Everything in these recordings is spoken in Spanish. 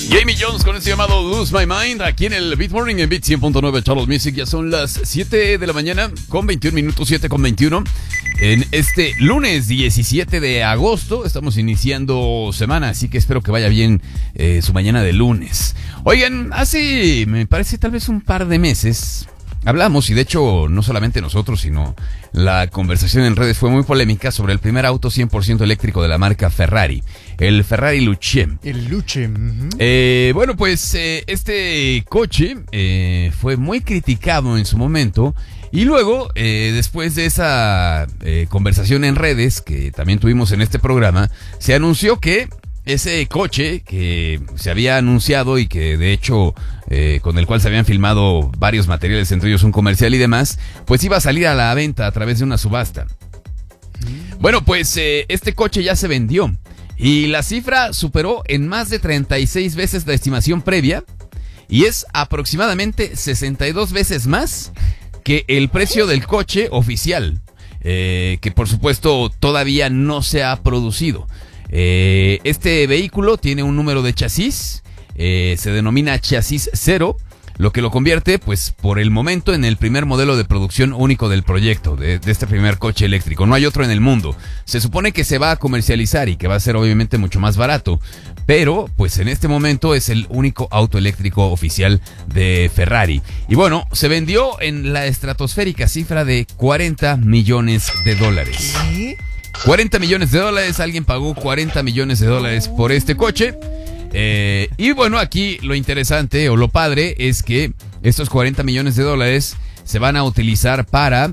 Jamie Jones con este llamado Lose My Mind aquí en el Beat Morning en Beat 100.9 Charles Music. Ya son las 7 de la mañana con 21 minutos, 7 con 21. En este lunes 17 de agosto estamos iniciando semana, así que espero que vaya bien su mañana de lunes. Oigan, hace, me parece tal vez un par de meses hablamos, y de hecho no solamente nosotros, sino la conversación en redes fue muy polémica sobre el primer auto 100% eléctrico de la marca Ferrari, el Ferrari Luce. El Luce. Bueno, pues este coche fue muy criticado en su momento. Y luego, después de esa conversación en redes que también tuvimos en este programa, se anunció que ese coche que se había anunciado y que de hecho con el cual se habían filmado varios materiales, entre ellos un comercial y demás, pues iba a salir a la venta a través de una subasta. Bueno, pues este coche ya se vendió y la cifra superó en más de 36 veces la estimación previa y es aproximadamente 62 veces más que el precio del coche oficial, que por supuesto todavía no se ha producido. Este vehículo tiene un número de chasis, se denomina chasis 0, lo que lo convierte, pues, por el momento en el primer modelo de producción único del proyecto, de este primer coche eléctrico. No hay otro en el mundo. Se supone que se va a comercializar y que va a ser obviamente mucho más barato, pero, pues, en este momento es el único auto eléctrico oficial de Ferrari. Y bueno, se vendió en la estratosférica cifra de $40 millones. ¿Qué? 40 millones de dólares, alguien pagó 40 millones de dólares por este coche. Y bueno, aquí lo interesante o lo padre es que estos 40 millones de dólares se van a utilizar para,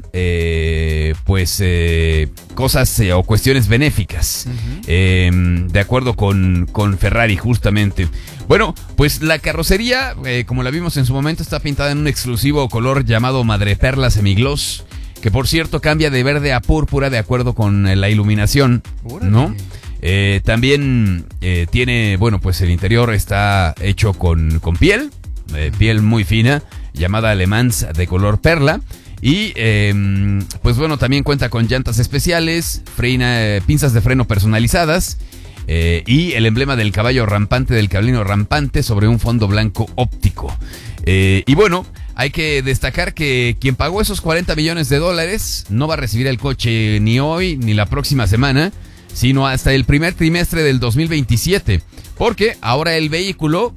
cosas o cuestiones benéficas, de acuerdo con Ferrari justamente. Bueno, pues la carrocería, como la vimos en su momento, está pintada en un exclusivo color llamado madreperla semigloss, que por cierto cambia de verde a púrpura de acuerdo con la iluminación, ¿no? También tiene, bueno, pues el interior está hecho con piel, piel muy fina, llamada Le Mans de color perla. Y pues bueno, también cuenta con llantas especiales, pinzas de freno personalizadas, y el emblema del caballo rampante, del cabalino rampante, sobre un fondo blanco óptico. Y bueno, hay que destacar que quien pagó esos 40 millones de dólares no va a recibir el coche ni hoy ni la próxima semana, sino hasta el primer trimestre del 2027. Porque ahora el vehículo,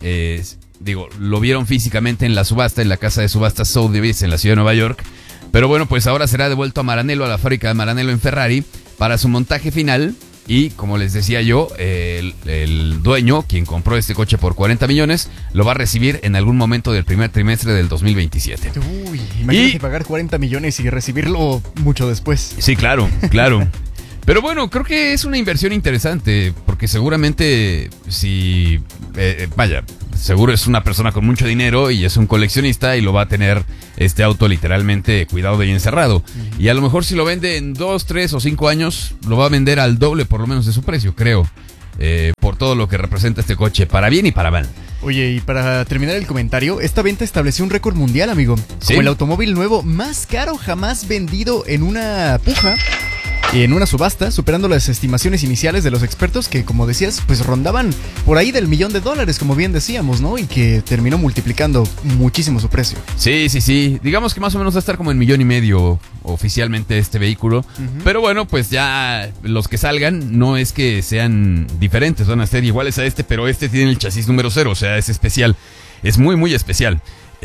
lo vieron físicamente en la subasta, en la casa de subastas Sotheby's en la ciudad de Nueva York. Pero bueno, pues ahora será devuelto a Maranello, a la fábrica de Maranello en Ferrari, para su montaje final. Y como les decía yo, el dueño, quien compró este coche por 40 millones, lo va a recibir en algún momento del primer trimestre del 2027. Uy, imagínate pagar 40 millones y recibirlo mucho después. Sí, claro, claro. Pero bueno, creo que es una inversión interesante, porque seguramente si, seguro es una persona con mucho dinero y es un coleccionista y lo va a tener este auto literalmente cuidado y encerrado. Y a lo mejor si lo vende en 2, 3 o 5 años, lo va a vender al doble por lo menos de su precio, creo. Por todo lo que representa este coche, para bien y para mal. Oye, y para terminar el comentario, esta venta estableció un récord mundial, amigo. ¿Sí? Como el automóvil nuevo más caro jamás vendido en una puja, en una subasta, superando las estimaciones iniciales de los expertos que, como decías, pues rondaban por ahí del $1 millón, como bien decíamos, ¿no? Y que terminó multiplicando muchísimo su precio. Sí. Digamos que más o menos va a estar como en $1.5 millones oficialmente este vehículo. Pero bueno, pues ya los que salgan no es que sean diferentes, van a ser iguales a este, pero este tiene el chasis número 0, o sea, es especial. Es muy, muy especial.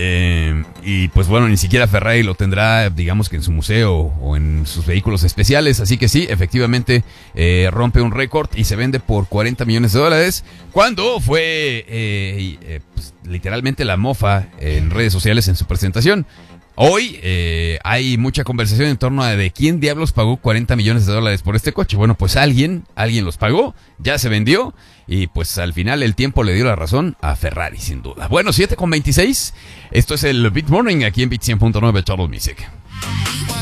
Y pues bueno, ni siquiera Ferrari lo tendrá, digamos que en su museo o en sus vehículos especiales. Así que sí, efectivamente rompe un récord y se vende por $40 millones, cuando fue pues, literalmente la mofa en redes sociales en su presentación. Hoy hay mucha conversación en torno a de quién diablos pagó $40 millones por este coche. Bueno, pues alguien los pagó, ya se vendió y pues al final el tiempo le dio la razón a Ferrari, sin duda. Bueno, 7:26, esto es el Beat Morning aquí en Beat 100.9 Charles Music.